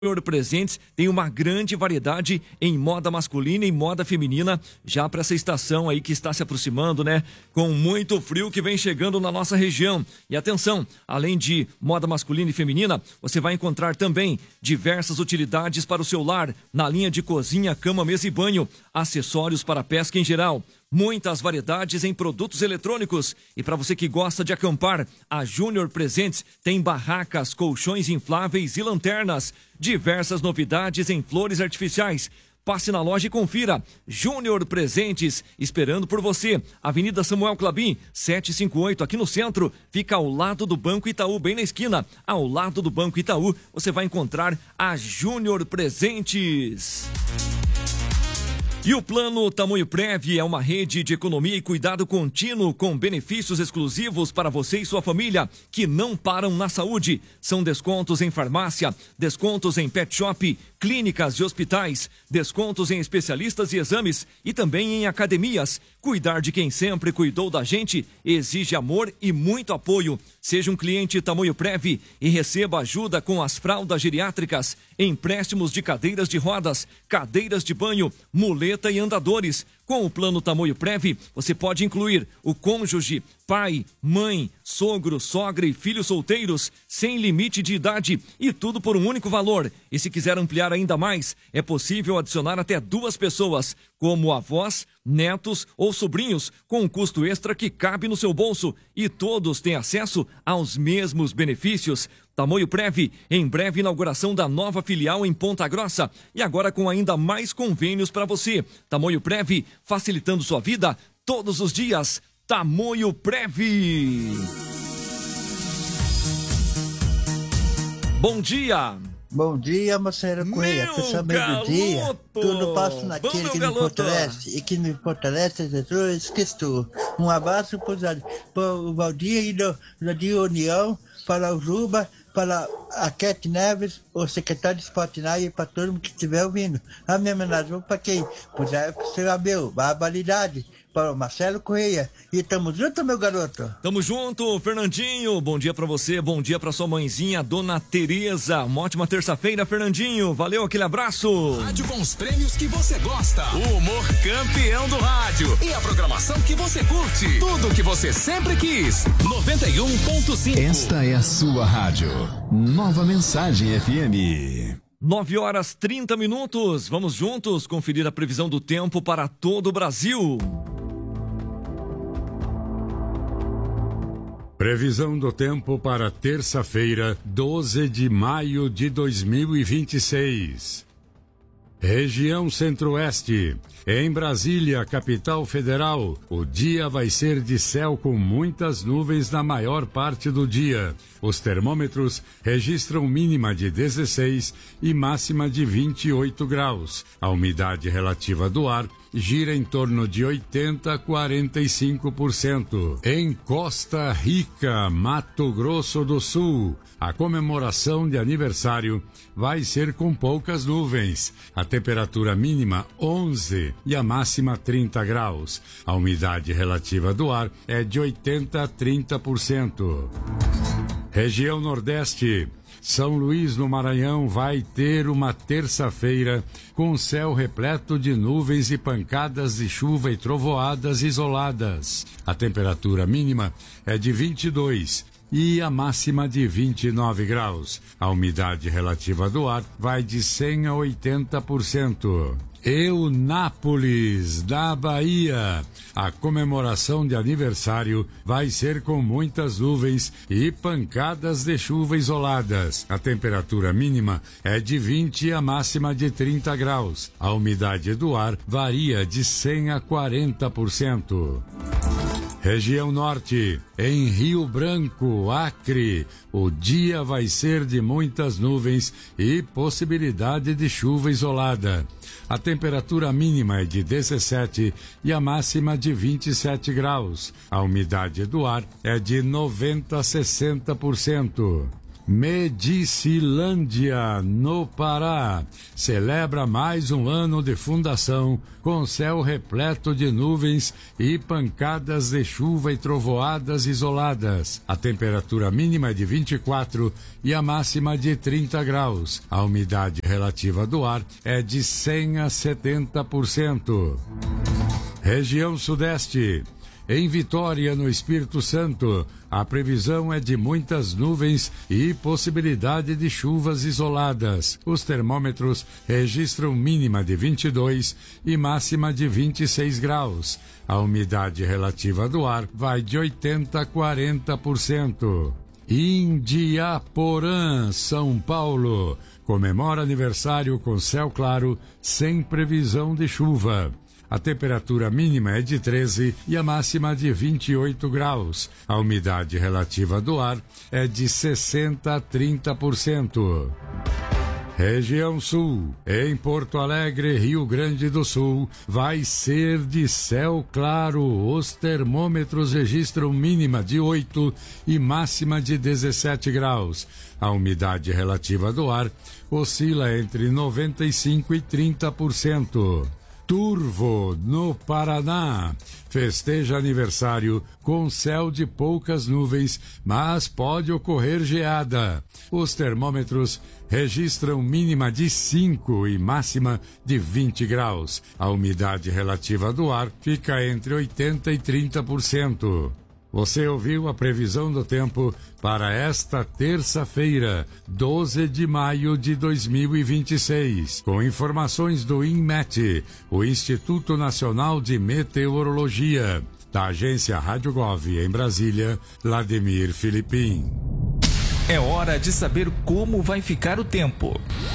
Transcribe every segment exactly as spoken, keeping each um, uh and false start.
Júnior Presentes tem uma grande variedade em moda masculina e moda feminina, já para essa estação aí que está se aproximando, né? Com muito frio que vem chegando na nossa região. E atenção, além de moda masculina e feminina, você vai encontrar também diversas utilidades para o seu lar, na linha de cozinha, cama, mesa e banho, acessórios para pesca em geral. Muitas variedades em produtos eletrônicos. E para você que gosta de acampar, a Júnior Presentes tem barracas, colchões infláveis e lanternas. Diversas novidades em flores artificiais. Passe na loja e confira. Júnior Presentes, esperando por você. Avenida Samuel Clabim, setecentos e cinquenta e oito, aqui no centro. Fica ao lado do Banco Itaú, bem na esquina. Ao lado do Banco Itaú, você vai encontrar a Júnior Presentes. E o Plano Tamoio Prev é uma rede de economia e cuidado contínuo com benefícios exclusivos para você e sua família que não param na saúde. São descontos em farmácia, descontos em pet shop, clínicas e hospitais, descontos em especialistas e exames e também em academias. Cuidar de quem sempre cuidou da gente exige amor e muito apoio. Seja um cliente Tamoio Prev e receba ajuda com as fraldas geriátricas, empréstimos de cadeiras de rodas, cadeiras de banho, muleta e andadores. Com o Plano Tamoio Prev, você pode incluir o cônjuge, pai, mãe, sogro, sogra e filhos solteiros, sem limite de idade e tudo por um único valor. E se quiser ampliar ainda mais, é possível adicionar até duas pessoas, como avós, netos ou sobrinhos, com um custo extra que cabe no seu bolso. E todos têm acesso aos mesmos benefícios. Tamoio Prev, em breve inauguração da nova filial em Ponta Grossa e agora com ainda mais convênios para você. Tamoio Prev, facilitando sua vida todos os dias. Tamoio Prev. Bom dia. Bom dia, Marcelo Coelho. Essa meio-dia, tudo passa naquele que me fortalece e que me fortalece, Jesus Cristo. Um abraço para o Valdir e do, do União, para o Juba, para a Cat Neves, o secretário de Esporte e para todo mundo que estiver ouvindo. A minha homenagem para quem puder ser a meu, barbaridade, para o Marcelo Correia. E tamo junto, meu garoto. Tamo junto, Fernandinho. Bom dia pra você, bom dia pra sua mãezinha, Dona Tereza. Uma ótima terça-feira, Fernandinho. Valeu, aquele abraço. Rádio com os prêmios que você gosta. O humor campeão do rádio. E a programação que você curte. Tudo que você sempre quis. noventa e um ponto cinco. Esta é a sua rádio. Nova Mensagem F M. nove horas trinta minutos. Vamos juntos conferir a previsão do tempo para todo o Brasil. Previsão do tempo para terça-feira, doze de maio de dois mil e vinte e seis. Região Centro-Oeste. Em Brasília, capital federal, o dia vai ser de céu com muitas nuvens na maior parte do dia. Os termômetros registram mínima de dezesseis e máxima de vinte e oito graus. A umidade relativa do ar gira em torno de oitenta a quarenta e cinco por cento. Em Costa Rica, Mato Grosso do Sul, a comemoração de aniversário vai ser com poucas nuvens. A temperatura mínima onze e a máxima trinta graus. A umidade relativa do ar é de oitenta a trinta por cento. Região Nordeste. São Luís, no Maranhão, vai ter uma terça-feira com céu repleto de nuvens e pancadas de chuva e trovoadas isoladas. A temperatura mínima é de vinte e dois e a máxima de vinte e nove graus. A umidade relativa do ar vai de cem a oitenta por cento. Eunápolis, da Bahia. A comemoração de aniversário vai ser com muitas nuvens e pancadas de chuva isoladas. A temperatura mínima é de vinte e a máxima de trinta graus. A umidade do ar varia de cem a quarenta por cento. Região Norte, em Rio Branco, Acre, o dia vai ser de muitas nuvens e possibilidade de chuva isolada. A temperatura mínima é de dezessete e a máxima de vinte e sete graus. A umidade do ar é de noventa a sessenta por cento. Medicilândia, no Pará, celebra mais um ano de fundação com céu repleto de nuvens e pancadas de chuva e trovoadas isoladas. A temperatura mínima é de vinte e quatro e a máxima de trinta graus. A umidade relativa do ar é de cem a setenta por cento. Região Sudeste. Em Vitória, no Espírito Santo, a previsão é de muitas nuvens e possibilidade de chuvas isoladas. Os termômetros registram mínima de vinte e dois e máxima de vinte e seis graus. A umidade relativa do ar vai de oitenta a quarenta por cento. Indiaporã, São Paulo, comemora aniversário com céu claro, sem previsão de chuva. A temperatura mínima é de treze e a máxima de vinte e oito graus. A umidade relativa do ar é de sessenta a trinta por cento. Região Sul. Em Porto Alegre, Rio Grande do Sul, vai ser de céu claro. Os termômetros registram mínima de oito e máxima de dezessete graus. A umidade relativa do ar oscila entre noventa e cinco e trinta por cento. Turvo, no Paraná, festeja aniversário com céu de poucas nuvens, mas pode ocorrer geada. Os termômetros registram mínima de cinco e máxima de vinte graus. A umidade relativa do ar fica entre oitenta e trinta por cento. Você ouviu a previsão do tempo para esta terça-feira, doze de maio de dois mil e vinte e seis, com informações do INMET, o Instituto Nacional de Meteorologia, da agência Rádio Gov em Brasília, Vladimir Filipim. É hora de saber como vai ficar o tempo.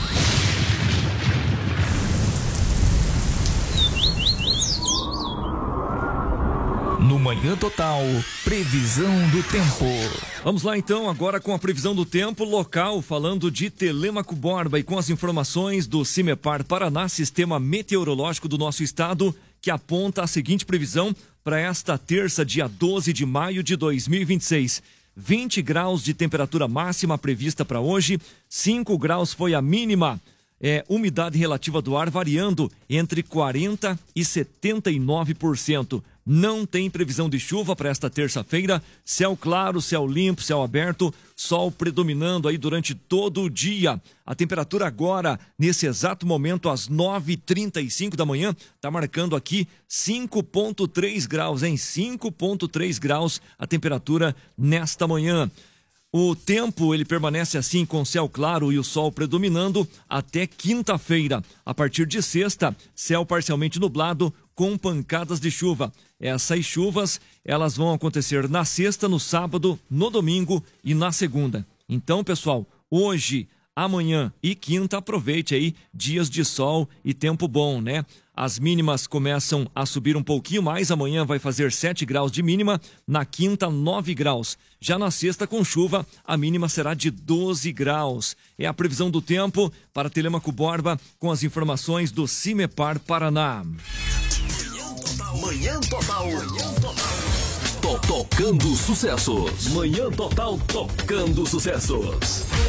No Manhã Total, previsão do tempo. Vamos lá então, agora com a previsão do tempo local, falando de Telêmaco Borba e com as informações do CIMEPAR Paraná, Sistema Meteorológico do nosso estado, que aponta a seguinte previsão para esta terça, dia doze de maio de dois mil e vinte e seis. vinte graus de temperatura máxima prevista para hoje, cinco graus foi a mínima. É, umidade relativa do ar variando entre quarenta por cento e setenta e nove por cento. Não tem previsão de chuva para esta terça-feira. Céu claro, céu limpo, céu aberto, sol predominando aí durante todo o dia. A temperatura agora, nesse exato momento, às nove e trinta e cinco da manhã, está marcando aqui cinco vírgula três graus, em cinco vírgula três graus a temperatura nesta manhã. O tempo ele permanece assim com céu claro e o sol predominando até quinta-feira. A partir de sexta, céu parcialmente nublado com pancadas de chuva. Essas chuvas elas vão acontecer na sexta, no sábado, no domingo e na segunda. Então, pessoal, hoje, amanhã e quinta, aproveite aí dias de sol e tempo bom, né? As mínimas começam a subir um pouquinho mais, amanhã vai fazer sete graus de mínima, na quinta nove graus. Já na sexta com chuva, a mínima será de doze graus. É a previsão do tempo para Telêmaco Borba com as informações do CIMEPAR Paraná. Manhã Total. Manhã Total. Tô tocando sucessos. Manhã Total tocando sucessos.